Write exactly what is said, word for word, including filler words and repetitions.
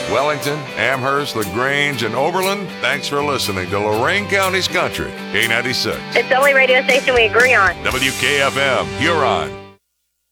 Wellington, Amherst, LaGrange, and Oberlin, thanks for listening to Lorain County's Country, K ninety-six. It's the only radio station we agree on. W K F M, Huron.